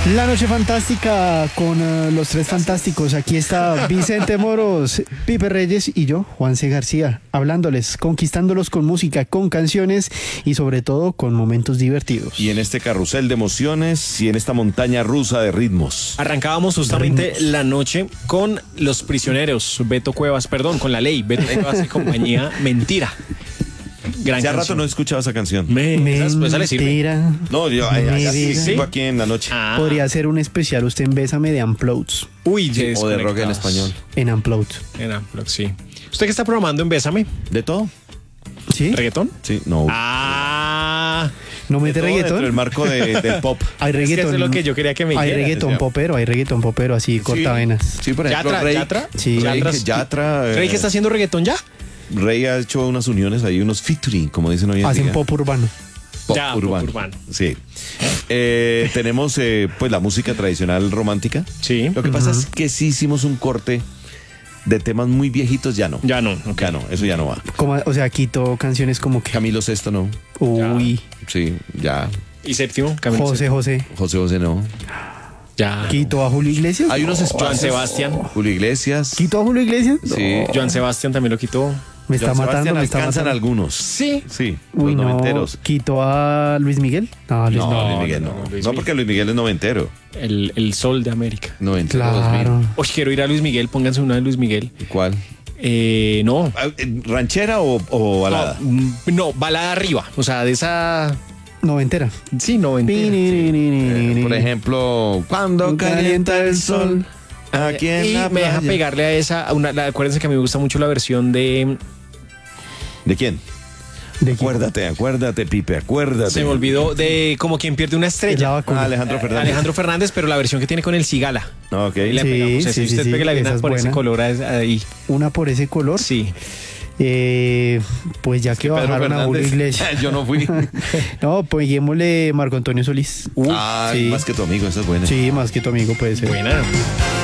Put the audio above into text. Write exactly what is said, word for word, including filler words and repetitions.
La noche fantástica con uh, los tres fantásticos. Aquí está Vicente Moros, Pipe Reyes y yo, Juanse García, hablándoles, conquistándolos con música, con canciones y sobre todo con momentos divertidos. Y en este carrusel de emociones y en esta montaña rusa de ritmos. Arrancábamos justamente Ritmos. la noche con Los Prisioneros, Beto Cuevas, perdón, con La Ley, Beto Cuevas y compañía, Mentira. Gran Ya canción. rato no he escuchado esa canción. Me, esas, pues, esa le sirve. Mentira. No, yo ay, ay, Me sí, diga. sigo aquí en la noche. Ah. Podría ser un especial usted en Bésame de Unplugged. Uy, Sí, o de rock en desconectados. español. En Unplugged. En Unplugged, sí. ¿Usted qué está programando en Bésame? ¿De todo? ¿Sí? ¿Reggaetón? Sí, no. Ah, ¿No De mete todo dentro del reggaetón? marco de- del pop. Hay es que reggaetón. eso es lo que yo quería que me Hay dijeras. reggaetón decía. popero, hay reggaetón popero así, cortavenas. Sí, por ejemplo, Yatra, Rey. Yatra. Sí. Rey, Yatra- Yatra, eh, ¿Rey que está haciendo reggaetón ya? Rey ha hecho unas uniones ahí, unos featuring, como dicen hoy en Hacen día. pop urbano. Pop Ya, pop urbano. urbano. Sí. Eh, tenemos eh, pues la música tradicional romántica. Sí. Lo que pasa es que sí hicimos un corte de temas muy viejitos, ya no. Ya no. ok. Ya no, eso ya no va. Como, o sea, quito canciones como que. Camilo Sesto no. Uy, Sí, ya. Y séptimo, Camilo José José. José José no. Ya. ¿Quito a Julio Iglesias? Hay unos Joan espacios. Sebastián. Julio Iglesias. ¿Quito a Julio Iglesias? Sí. Joan Sebastián también lo quitó. Me está Joan matando, Sebastián me está alcanzan matando. algunos. Sí. Sí, Uy, los no. noventeros. ¿Quito a Luis Miguel? No, Luis No, no. Luis Miguel no. no, No, Luis Miguel. porque Luis Miguel es noventero. El, el sol de América. Noventero Claro. dos Oye, quiero ir a Luis Miguel, pónganse una de Luis Miguel. mil. ¿Cuál? Eh, no. Ah, eh, ¿Ranchera o, o balada? No, mm, no, balada arriba. O sea, de esa. Noventera. Sí, noventa. Eh, por ejemplo, cuando calienta el sol. Aquí en y la me deja playa. pegarle a esa. a una, la- acuérdense que a mí me gusta mucho la versión de. ¿De quién? ¿De quién? Acuérdate, acuérdate, Pipe, acuérdate. Se me olvidó de como quien pierde una Es la estrella. vacuna. Ah, Alejandro Fernández. Alejandro Fernández, pero la versión que tiene con el Cigala. Ah, ok. Y le Sí, pegamos esa. sí, Y usted sí, pegue la sí, vena esa es por ese buena. color ahí. Una por ese color. Sí. Eh, pues ya que Pedro bajaron a Julio Fernández. Iglesias. Yo no fui. No, pues lleguémosle Marco Antonio Solís. Ah, sí. más que tu amigo, esa es buena. Sí, más que tu amigo puede ser. Buena.